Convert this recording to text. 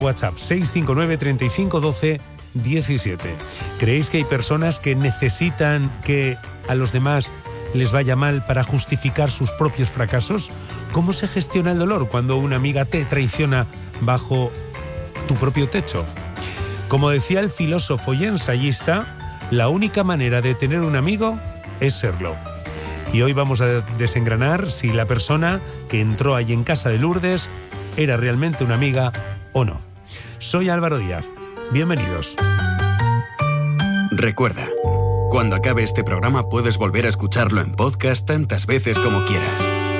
WhatsApp 659 35 12 17. ¿Creéis que hay personas que necesitan que a los demás les vaya mal para justificar sus propios fracasos? ¿Cómo se gestiona el dolor cuando una amiga te traiciona bajo tu propio techo? Como decía el filósofo y ensayista, la única manera de tener un amigo es serlo. Y hoy vamos a desengranar si la persona que entró allí en casa de Lourdes era realmente una amiga o no. Soy Álvaro Díaz. Bienvenidos. Recuerda, cuando acabe este programa puedes volver a escucharlo en podcast tantas veces como quieras.